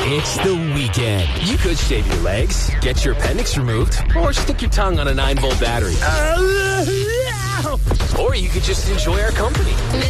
It's the weekend. You could shave your legs, get your appendix removed, or stick your tongue on a 9-volt battery. Or you could just enjoy our company.